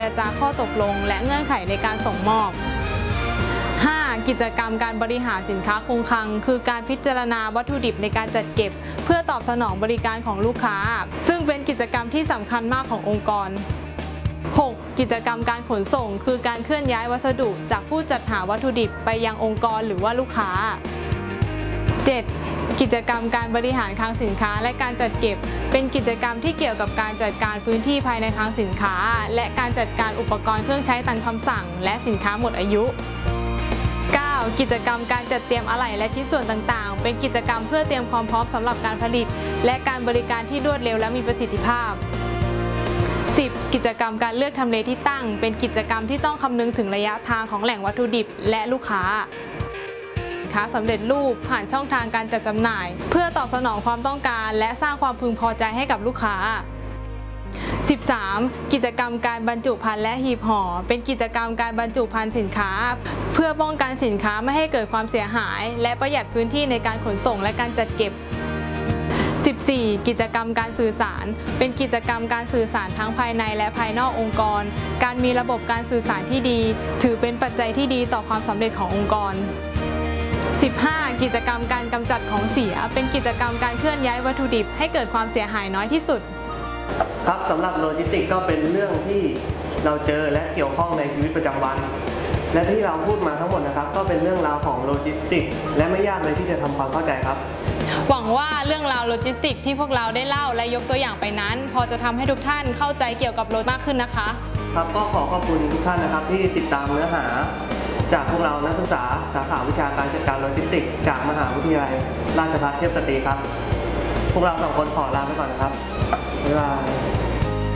เจรจาข้อตกลงและเงื่อนไขในการส่งมอบ 5. กิจกรรมการบริหารสินค้าคงคลังคือการพิจารณาวัตถุดิบในการจัดเก็บเพื่อตอบสนองบริการของลูกค้าซึ่งเป็นกิจกรรมที่สำคัญมากขององค์กร 6. กิจกรรมการขนส่งคือการเคลื่อนย้ายวัสดุจากผู้จัดหาวัตถุดิบไปยังองค์กรหรือว่าลูกค้า 7. กิจกรรมการบริหารคลังสินค้าและการจัดเก็บเป็นกิจกรรมที่เกี่ยวกับการจัดการพื้นที่ภายในคลังสินค้าและการจัดการอุปกรณ์เครื่องใช้ตามคำสั่งและสินค้าหมดอายุ 9. กิจกรรมการจัดเตรียมอะไหล่และชิ้นส่วนต่างๆเป็นกิจกรรมเพื่อเตรียมความพร้อมสำหรับการผลิตและการบริการที่รวดเร็วและมีประสิทธิภาพ 10. กิจกรรมการเลือกทำเลที่ตั้งเป็นกิจกรรมที่ต้องคำนึงถึงระยะทางของแหล่งวัตถุดิบและลูกค้าสินค้าสำเร็จรูปผ่านช่องทางการจัดจำหน่ายเพื่อตอบสนองความต้องการและสร้างความพึงพอใจให้กับลูกค้า 13. กิจกรรมการบรรจุภัณฑ์และหีบห่อเป็นกิจกรรมการบรรจุภัณฑ์สินค้าเพื่อป้องกันสินค้าไม่ให้เกิดความเสียหายและประหยัดพื้นที่ในการขนส่งและการจัดเก็บ 14. กิจกรรมการสื่อสารเป็นกิจกรรมการสื่อสารทั้งภายในและภายนอกองค์กรการมีระบบการสื่อสารที่ดีถือเป็นปัจจัยที่ดีต่อความสำเร็จขององค์กร 15. กิจกรรมการกำจัดของเสียเป็นกิจกรรมการเคลื่อนย้ายวัตถุดิบให้เกิดความเสียหายน้อยที่สุดครับสำหรับโลจิสติกส์ก็เป็นเรื่องที่เราเจอและเกี่ยวข้องในชีวิตประจำวันและที่เราพูดมาทั้งหมดนะครับก็เป็นเรื่องราวของโลจิสติกส์และไม่ยากเลยที่จะทำความเข้าใจครับหวังว่าเรื่องราวโลจิสติกส์ที่พวกเราได้เล่าและยกตัวอย่างไปนั้นพอจะทำให้ทุกท่านเข้าใจเกี่ยวกับโลจิสติกส์มากขึ้นนะคะครับก็ขอขอบคุณทุกท่านนะครับที่ติดตามเนื้อหาจากพวกเรานักศึกษาสาขาวิชาการจัดการโลจิสติกส์จากมหาวิทยาลัยราชภัฏเทพสตรีครับพวกเรา2 คนขอลาไปก่อนนะครับบ๊ายบาย